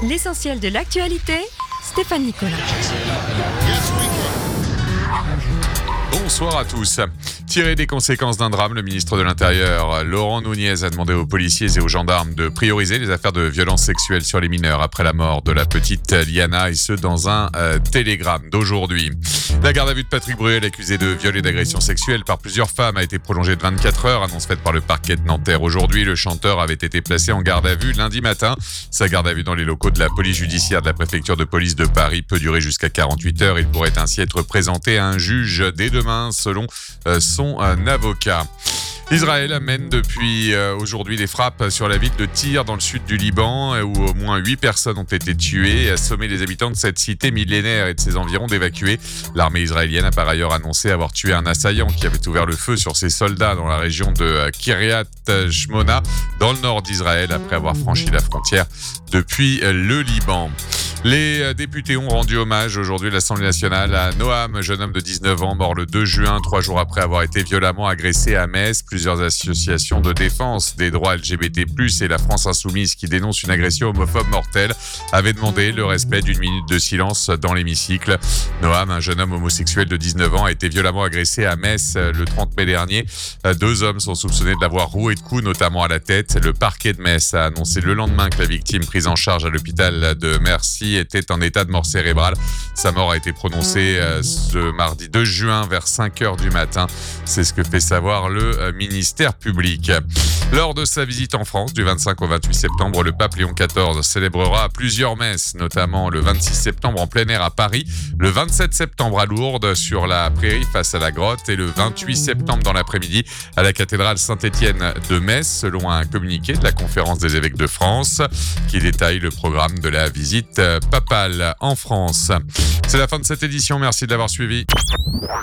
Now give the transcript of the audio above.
L'essentiel de l'actualité, Stéphane Nicolas. Bonsoir à tous. Tiré des conséquences d'un drame, le ministre de l'Intérieur, Laurent Nunez, a demandé aux policiers et aux gendarmes de prioriser les affaires de violences sexuelles sur les mineurs après la mort de la petite Liana, et ce dans un télégramme d'aujourd'hui. La garde à vue de Patrick Bruel, accusé de viol et d'agression sexuelle par plusieurs femmes, a été prolongée de 24 heures, annonce faite par le parquet de Nanterre. Aujourd'hui, le chanteur avait été placé en garde à vue lundi matin. Sa garde à vue dans les locaux de la police judiciaire de la préfecture de police de Paris peut durer jusqu'à 48 heures. Il pourrait ainsi être présenté à un juge dès demain, selon son avocat. Israël mène depuis aujourd'hui des frappes sur la ville de Tyr dans le sud du Liban, où au moins 8 personnes ont été tuées, et a sommé les habitants de cette cité millénaire et de ses environs d'évacuer. L'armée israélienne a par ailleurs annoncé avoir tué un assaillant qui avait ouvert le feu sur ses soldats dans la région de Kiryat Shmona, dans le nord d'Israël, après avoir franchi la frontière depuis le Liban. Les députés ont rendu hommage aujourd'hui à l'Assemblée nationale à Noam, jeune homme de 19 ans, mort le 2 juin, 3 jours après avoir été violemment agressé à Metz. Plusieurs associations de défense des droits LGBT+, et la France Insoumise, qui dénonce une agression homophobe mortelle, avaient demandé le respect d'une minute de silence dans l'hémicycle. Noam, un jeune homme homosexuel de 19 ans, a été violemment agressé à Metz le 30 mai dernier. 2 hommes sont soupçonnés de l'avoir roué de coups, notamment à la tête. Le parquet de Metz a annoncé le lendemain que la victime, prise en charge à l'hôpital de Mercy, était en état de mort cérébrale. Sa mort a été prononcée ce mardi 2 juin vers 5h du matin. C'est ce que fait savoir le ministère public. Lors de sa visite en France du 25 au 28 septembre, le pape Léon XIV célébrera plusieurs messes, notamment le 26 septembre en plein air à Paris, le 27 septembre à Lourdes sur la prairie face à la grotte, et le 28 septembre dans l'après-midi à la cathédrale Saint-Étienne de Metz, selon un communiqué de la Conférence des évêques de France qui détaille le programme de la visite papale en France. C'est la fin de cette édition, merci de l'avoir suivi.